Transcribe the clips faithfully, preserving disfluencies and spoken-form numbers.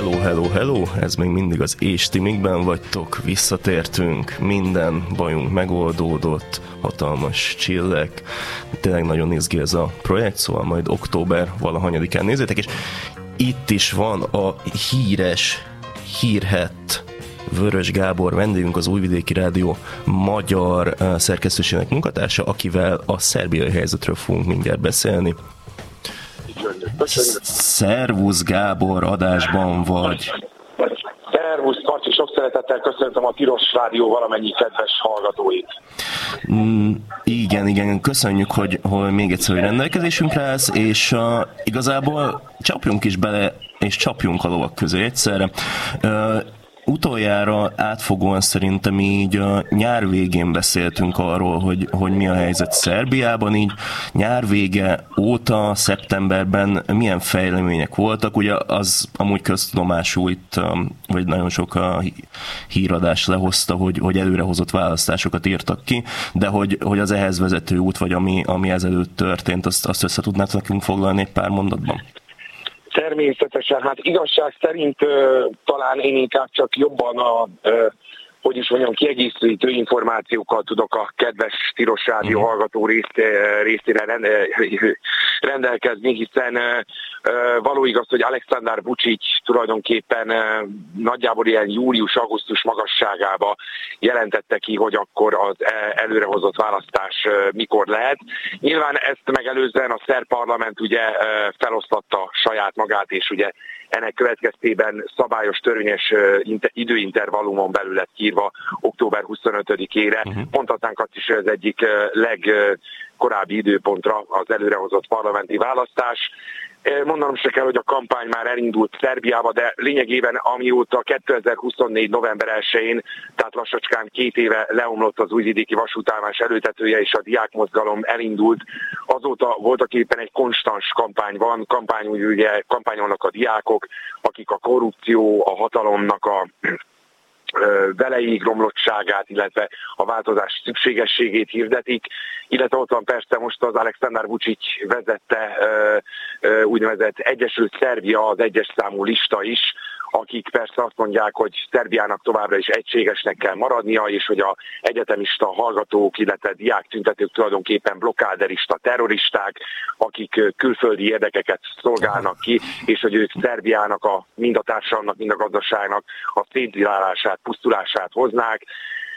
Hello, hello, hello, ez még mindig az És ti mikben vagytok, visszatértünk, minden bajunk megoldódott, hatalmas csillek, tényleg nagyon izgi ez a projekt, szóval majd október valahanyadikán nézzétek, és itt is van a híres, hírhett Vörös Gábor vendégünk, az Újvidéki Rádió magyar szerkesztőségének munkatársa, akivel a szerbiai helyzetről fogunk mindjárt beszélni. Szervusz Gábor, adásban vagy. Szervusz Karcsi, sok szeretettel köszöntöm a Tilos Rádió valamennyi kedves hallgatóit. Mm, igen, igen, köszönjük, hogy, hogy még egyszer rendelkezésünkre állsz, és uh, igazából csapjunk is bele, és csapjunk a lovak közé egyszerre. Uh, Utoljára átfogóan szerintem így a nyár végén beszéltünk arról, hogy, hogy mi a helyzet Szerbiában, így nyár vége óta, szeptemberben milyen fejlemények voltak, ugye az amúgy köztudomású itt, vagy nagyon sok a híradás lehozta, hogy, hogy előrehozott választásokat írtak ki, de hogy, hogy az ehhez vezető út, vagy ami, ami ezelőtt történt, azt, azt össze tudnád nekünk foglalni egy pár mondatban? Természetesen, hát igazság szerint uh, talán én inkább csak jobban a, uh, hogy is mondjam, kiegészítő információkkal tudok a kedves Tilos Rádió uh-huh. hallgató részt, részére rend, rendelkezni, hiszen uh, való igaz, hogy Aleksandar Vučić tulajdonképpen uh, nagyjából ilyen július-augusztus magasságába jelentette ki, hogy akkor az előrehozott választás uh, mikor lehet. Nyilván ezt megelőzően a szerb parlament ugye uh, feloszlatta saját magát, és ugye ennek következtében szabályos törvényes időintervallumon belül lett kiírva október huszonötödikére. Uh-huh. Mondhatnánk azt is, hogy az egyik legkorábbi időpontra az előrehozott parlamenti választás. Mondanom se kell, hogy a kampány már elindult Szerbiába, de lényegében amióta kétezer-huszonnégy november elsején, tehát lassacskán két éve leomlott az újvidéki vasútállomás előtetője, és a diákmozgalom elindult, azóta voltak éppen egy konstans kampány van, kampány, ugye, kampányolnak a diákok, akik a korrupció, a hatalomnak a veleig romlottságát, illetve a változás szükségességét hirdetik, illetve ott van persze most az Aleksandar Vučić vezette úgynevezett Egyesült Szerbia, az egyes számú lista is, akik persze azt mondják, hogy Szerbiának továbbra is egységesnek kell maradnia, és hogy az egyetemista hallgatók, illetve diák tüntetők tulajdonképpen blokkáderista terroristák, akik külföldi érdekeket szolgálnak ki, és hogy ők Szerbiának, a, mind a társadalomnak, mind a gazdaságnak a szétdilálását, pusztulását hoznák.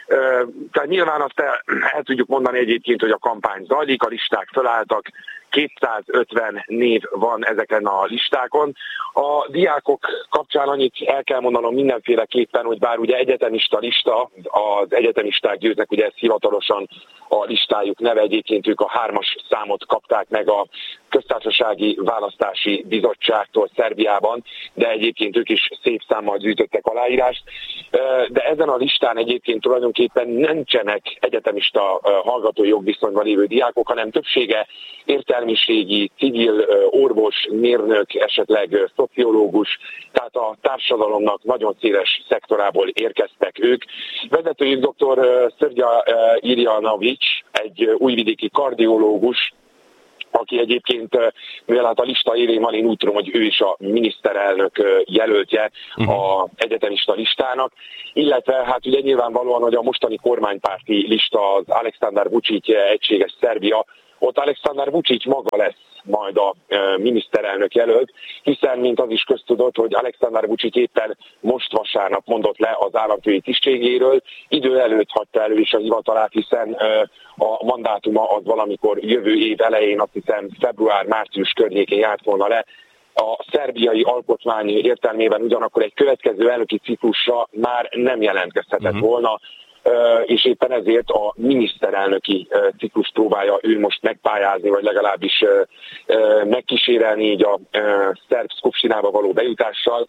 Tehát nyilván azt el, el tudjuk mondani egyébként, hogy a kampány zajlik, a listák felálltak, kétszázötven név van ezeken a listákon. A diákok kapcsán annyit el kell mondanom mindenféleképpen, hogy bár ugye egyetemista lista, az egyetemisták győznek, ugye ez hivatalosan a listájuk neve, egyébként ők a hármas számot kapták meg a köztársasági választási bizottságtól Szerbiában, de egyébként ők is szép számmal gyűjtöttek aláírást. De ezen a listán egyébként tulajdonképpen nincsenek egyetemista hallgatói jogviszonyban lévő diákok, hanem többsége értelmiségi, civil, orvos, mérnök, esetleg szociológus, tehát a társadalomnak nagyon széles szektorából érkeztek ők. Vezetőjük dr. Srđan Irjanović, egy újvidéki kardiológus, aki egyébként, mivel hát a lista élén van, én úgy tudom, hogy ő is a miniszterelnök jelöltje uh-huh. az egyetemista listának, illetve hát ugye nyilvánvalóan, hogy a mostani kormánypárti lista, az Aleksandar Vučić Egységes Szerbia, ott Aleksandar Vučić maga lesz majd a e, miniszterelnök jelölt, hiszen, mint az is köztudott, hogy Aleksandar Vučić éppen most vasárnap mondott le az államfői tisztségéről, idő előtt hagyta elő is a hivatalát, hiszen e, a mandátuma az valamikor jövő év elején, azt hiszem február-március környékén járt volna le. A szerbiai alkotmány értelmében ugyanakkor egy következő elnöki ciklusra már nem jelentkezhetett uh-huh. volna, és éppen ezért a miniszterelnöki ciklus próbálja ő most megpályázni, vagy legalábbis megkísérelni így a szerb Skupštinába való bejutással.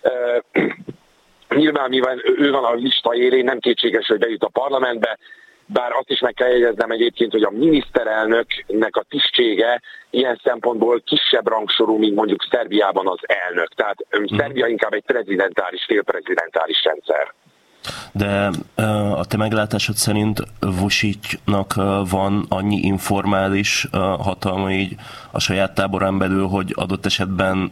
Nyilván, mivel ő van a lista élén, nem kétséges, hogy bejut a parlamentbe, bár azt is meg kell jegyeznem egyébként, hogy a miniszterelnöknek a tisztsége ilyen szempontból kisebb rangsorú, mint mondjuk Szerbiában az elnök. Tehát hmm. Szerbia inkább egy prezidentális, félprezidentális rendszer. De a te meglátásod szerint Vučićnak van annyi informális hatalma így a saját táborán belül, hogy adott esetben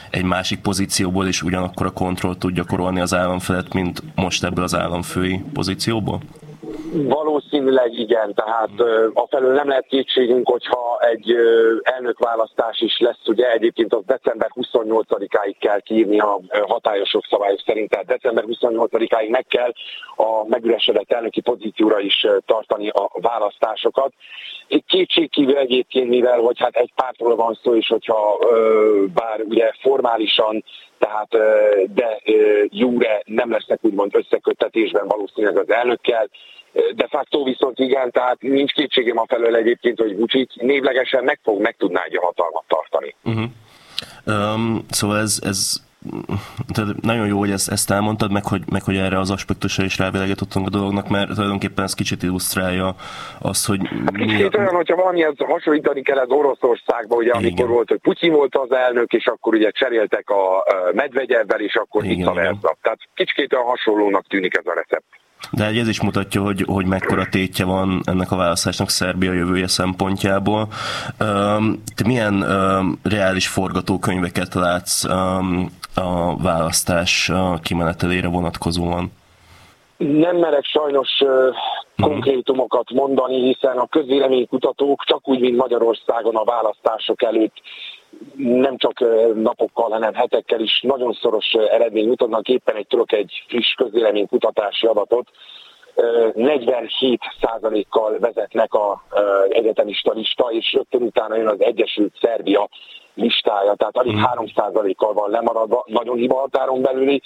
egy másik pozícióból is ugyanakkor a kontrollt tud gyakorolni az állam felett, mint most ebből az államfői pozícióból? Valószínűleg igen, tehát afelől nem lehet kétségünk, hogyha egy elnökválasztás is lesz, ugye egyébként az december huszonnyolcadikáig kell kiírni a hatályos jogszabályok szerint, tehát december huszonnyolcadikáig meg kell a megüresedett elnöki pozícióra is tartani a választásokat. Kétségkívül egyébként, mivel hogy hát egy pártról van szó, és hogyha bár ugye formálisan, tehát de jure nem lesznek úgymond összeköttetésben valószínűleg az elnökkel, de facto viszont igen, tehát nincs kétségem afelől egyébként, hogy Vučić névlegesen meg fog, meg tudná egy hatalmat tartani. Uh-huh. Um, szóval ez, ez tehát nagyon jó, hogy ezt, ezt elmondtad, meg hogy, meg hogy erre az aspektusra is rávilágítottunk a dolognak, mert tulajdonképpen ez kicsit illusztrálja azt, hogy... Hát kicsit olyan, hogyha valamihez hasonlítani kell az Oroszországban, ugye, amikor igen. volt, hogy Putyin volt az elnök, és akkor ugye cseréltek a Medvegyevvel, és akkor itt a verza. Tehát kicsit olyan hasonlónak tűnik ez a recept. De ez is mutatja, hogy, hogy mekkora tétje van ennek a választásnak Szerbia jövője szempontjából. Te milyen reális forgatókönyveket látsz a választás kimenetelére vonatkozóan? Nem merek sajnos konkrétumokat mondani, hiszen a közvéleménykutatók csak úgy, mint Magyarországon a választások előtt nem csak napokkal, hanem hetekkel is nagyon szoros eredmény mutatnak. Éppen egy tudok egy friss közvéleménykutatási adatot. negyvenhét százalékkal vezetnek az egyetemista lista, és rögtön utána jön az Egyesült Szerbia listája, tehát alig három százalékkal van lemaradva, nagyon hibahatáron belüli.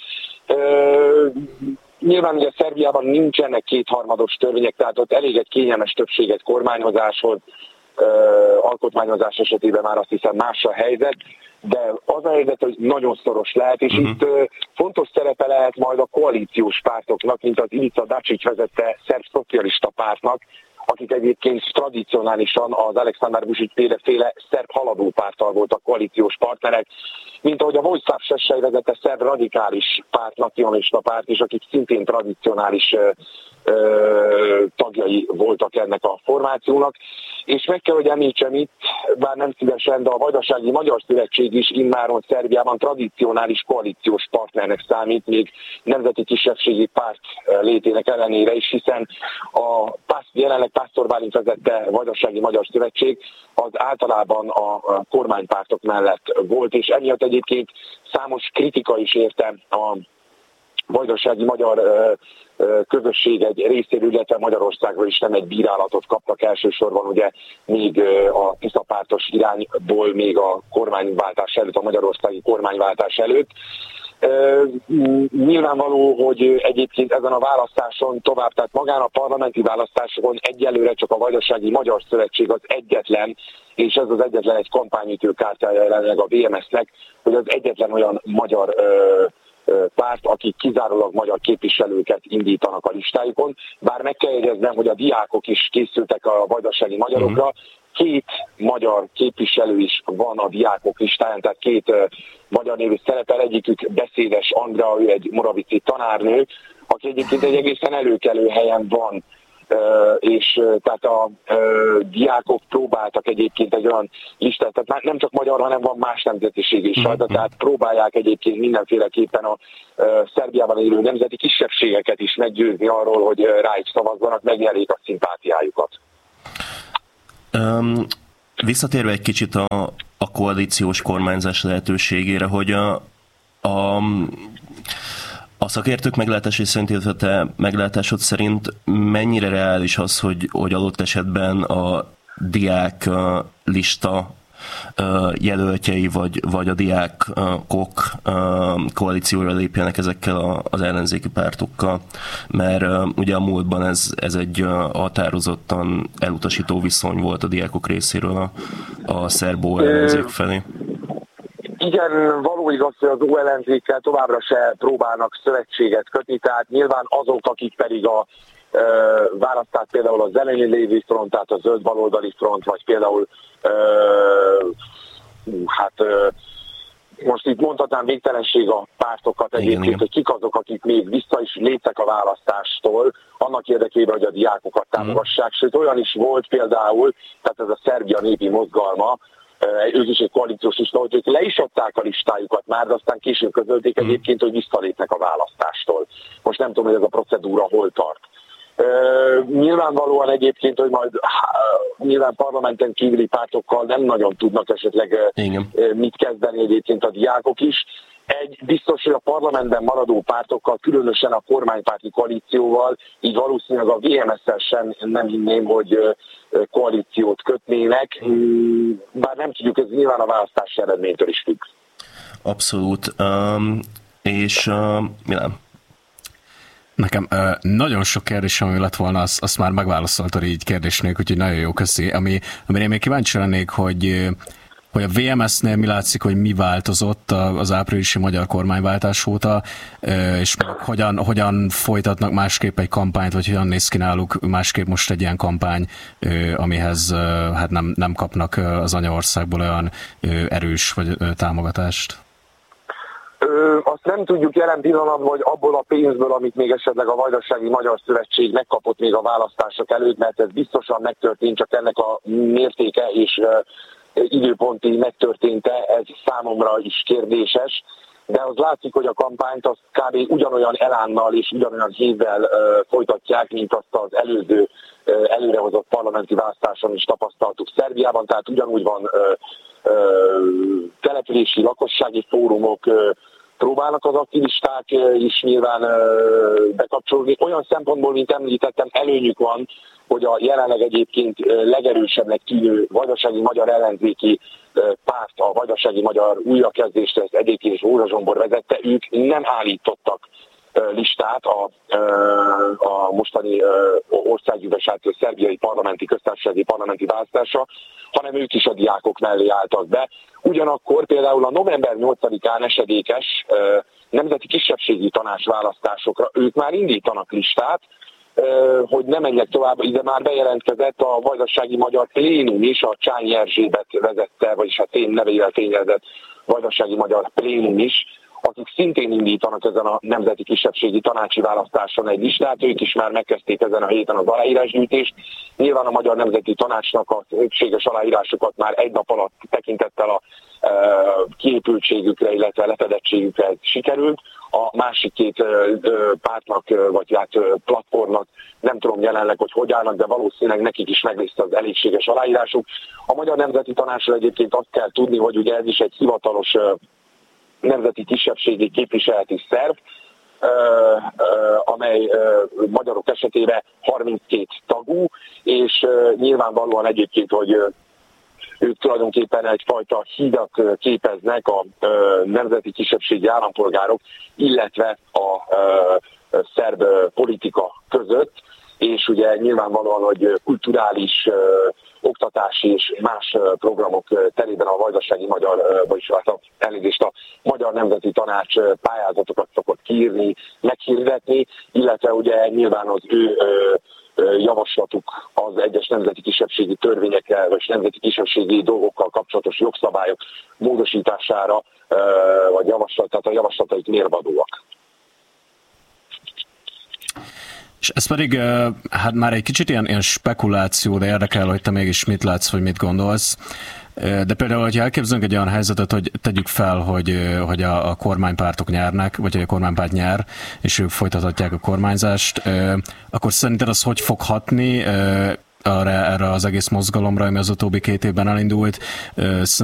Nyilván ugye Szerbiában nincsenek kétharmados törvények, tehát ott elég egy kényelmes többséget kormányozáshoz, alkotmányozás esetében már azt hiszem más a helyzet, de az a helyzet, hogy nagyon szoros lehet, és uh-huh. itt fontos szerepe lehet majd a koalíciós pártoknak, mint az Ivica Dačić vezette szerb szocialista pártnak, akik egyébként tradicionálisan az Aleksandar Vučić féle szerb haladó párttal voltak koalíciós partnerek, mint ahogy a Vojislav Šešelj vezette szerb radikális párt, nacionalista párt is, akik szintén tradicionális ö, ö, tagjai voltak ennek a formációnak. És meg kell, hogy említsem itt, bár nem szívesen, de a Vajdasági Magyar Szövetség is immáron Szerbiában tradicionális koalíciós partnernek számít, még nemzeti kisebbségi párt létének ellenére is, hiszen a PASZ, jelenleg Pásztor Bálint vezette Vajdasági Magyar Szövetség az általában a kormánypártok mellett volt, és emiatt egyébként számos kritika is érte a vajdasági magyar közösség egy részéről, illetve Magyarországról is nem egy bírálatot kaptak elsősorban, ugye még a tiszapártos irányból, még a kormányváltás előtt, a magyarországi kormányváltás előtt. Nyilvánvaló, hogy egyébként ezen a választáson tovább, tehát magán a parlamenti választásokon egyelőre csak a Vajdasági Magyar Szövetség az egyetlen, és ez az egyetlen egy kampányütőkártyája jelenleg a vé em es-nek, hogy az egyetlen olyan magyar párt, akik kizárólag magyar képviselőket indítanak a listájukon. Bár meg kell jegyeznem, hogy a diákok is készültek a vajdasági magyarokra. Két magyar képviselő is van a diákok listáján, tehát két uh, magyar névű szerepel, egyikük Beszédes Andrea, ő egy moravici tanárnő, aki egyébként egy egészen előkelő helyen van. Uh, és uh, tehát a uh, diákok próbáltak egyébként egy olyan listát, tehát nem csak magyar, hanem van más nemzetiség is rajta, tehát próbálják egyébként mindenféleképpen a uh, Szerbiában élő nemzeti kisebbségeket is meggyőzni arról, hogy uh, rájuk szavazzanak, megnyerjék a szimpátiájukat. Um, visszatérve egy kicsit a, a koalíciós kormányzás lehetőségére, hogy a, a A szakértők meglátásai szerint, illetve te meglátásod szerint mennyire reális az, hogy, hogy adott esetben a diák lista jelöltjei, vagy, vagy a diákok koalícióra lépjenek ezekkel az ellenzéki pártokkal, mert ugye a múltban ez, ez egy határozottan elutasító viszony volt a diákok részéről a, a szerb ellenzék felé. Igen, való igaz, hogy az o el en zé-kkel továbbra se próbálnak szövetséget kötni, tehát nyilván azok, akik pedig a e, választás például a Zeleni Lévi front, tehát a zöld baloldali front, vagy például e, hát e, most itt mondhatnám végtelenség a pártokat egyébként, igen, hogy kik azok, akik még vissza is léptek a választástól, annak érdekében, hogy a diákokat támogassák. Sőt, olyan is volt például, tehát ez a Szerbia népi mozgalma, ők is egy koalíciós lista, hogy ők le is adták a listájukat már, de aztán később közölték egyébként, hogy visszalépnek a választástól. Most nem tudom, hogy ez a procedúra hol tart. Uh, nyilvánvalóan egyébként, hogy majd uh, nyilván parlamenten kívüli pártokkal nem nagyon tudnak esetleg uh, mit kezdeni egyébként a diákok is. Egy biztos, hogy a parlamentben maradó pártokkal, különösen a kormánypárti koalícióval, így valószínűleg a vé em es-szel sem nem hinném, hogy uh, koalíciót kötnének, um, bár nem tudjuk, ez nyilván a választási eredménytől is függ. Abszolút. Um, és uh, Milán? Nekem ö, nagyon sok kérdésem, ami lett volna, azt, azt már megválaszoltad így kérdés nélkül, úgyhogy nagyon jó, köszi. Ami, amire én még kíváncsi lennék, hogy, hogy a vé em es-nél mi látszik, hogy mi változott az áprilisi magyar kormányváltás óta, és hogyan, hogyan folytatnak másképp egy kampányt, vagy hogyan néz ki náluk másképp most egy ilyen kampány, amihez hát nem, nem kapnak az anyaországból olyan erős vagy támogatást. Ö, azt nem tudjuk jelen pillanatban, hogy abból a pénzből, amit még esetleg a Vajdasági Magyar Szövetség megkapott még a választások előtt, mert ez biztosan megtörtént, csak ennek a mértéke és uh, időponti megtörténte, ez számomra is kérdéses, de az látszik, hogy a kampányt az kb. Ugyanolyan elánnal és ugyanolyan hívvel uh, folytatják, mint azt az előző uh, előrehozott parlamenti választáson is tapasztaltuk Szerbiában, tehát ugyanúgy van uh, uh, települési lakossági fórumok, uh, próbálnak az aktivisták is nyilván bekapcsolódni. Olyan szempontból, mint említettem, előnyük van, hogy a jelenleg egyébként legerősebbnek tűnő vajdasági magyar ellenzéki párt, a vajdasági magyar újrakezdésre, ezt Edéki és Óra Zsombor vezette, ők nem állítottak listát a, a mostani országgyűlés által szerbiai parlamenti köztársasági parlamenti választásra, hanem ők is a diákok mellé álltak be. Ugyanakkor például a november nyolcadikán esedékes nemzeti kisebbségi tanács választásokra ők már indítanak listát, hogy nem menjek tovább, ide már bejelentkezett a vajdasági magyar plénum is, a Csányi Erzsébet vezette, vagyis a tém nevével fényezett vajdasági magyar plénum is, akik szintén indítanak ezen a nemzeti kisebbségi tanácsi választáson egy listát, ők is már megkezdték ezen a héten az aláírásgyűjtést. Nyilván a Magyar Nemzeti Tanácsnak a szükséges aláírásokat már egy nap alatt tekintettel a e, kiépültségükre, illetve lefedettségükre sikerült. A másik két e, pártnak, vagy hát platformnak nem tudom jelenleg, hogy hogy állnak, de valószínűleg nekik is meglészte az elégséges aláírásuk. A Magyar Nemzeti Tanácsra egyébként azt kell tudni, hogy ugye ez is egy hivatalos nemzeti kisebbségi képviseleti szerv, amely magyarok esetében harminckét tagú, és nyilvánvalóan egyébként, hogy ők tulajdonképpen egyfajta hidat képeznek a nemzeti kisebbségi állampolgárok, illetve a szerb politika között, és ugye nyilvánvalóan, hogy kulturális, oktatási és más programok terében a vajdasági magyar, vagyis hát elnézést a Magyar Nemzeti Tanács pályázatokat szokott kiírni, meghirdetni, illetve ugye nyilván az ő javaslatuk az egyes nemzeti kisebbségi törvényekkel, vagy nemzeti kisebbségi dolgokkal kapcsolatos jogszabályok módosítására, vagy javaslat, tehát a javaslataik mérvadóak. És ez pedig hát már egy kicsit ilyen, ilyen spekuláció, de érdekel, hogy te mégis mit látsz, vagy mit gondolsz. De például, hogyha elképzelünk egy olyan helyzetet, hogy tegyük fel, hogy, hogy a, a kormánypártok nyernek, vagy hogy a kormánypárt nyer, és ők folytathatják a kormányzást, akkor szerinted az hogy fog hatni erre, erre az egész mozgalomra, ami az utóbbi két évben elindult?